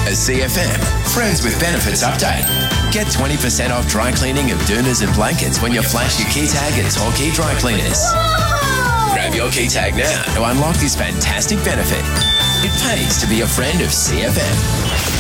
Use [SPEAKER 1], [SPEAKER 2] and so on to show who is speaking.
[SPEAKER 1] A CFM Friends with Benefits update. Get 20% off dry cleaning of doonas and blankets when you flash your key tag at Torquay Dry Cleaners. Grab your key tag now to unlock this fantastic benefit. It pays to be a friend of CFM.